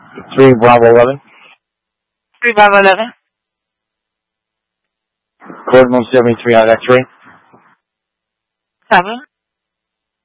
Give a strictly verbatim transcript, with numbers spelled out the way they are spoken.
three Bravo eleven. three Bravo eleven. Cordon seventy-three on X-ray. seven.